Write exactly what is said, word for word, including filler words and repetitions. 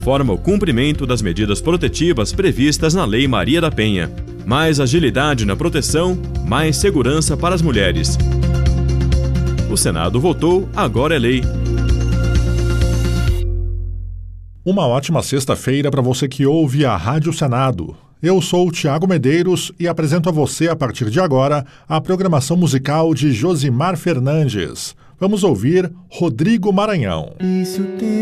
forma o cumprimento das medidas protetivas previstas na Lei Maria da Penha. Mais agilidade na proteção, mais segurança para as mulheres. O Senado votou, agora é lei. Uma ótima sexta-feira para você que ouve a Rádio Senado. Eu sou o Tiago Medeiros e apresento a você, a partir de agora, a programação musical de Josimar Fernandes. Vamos ouvir Rodrigo Maranhão.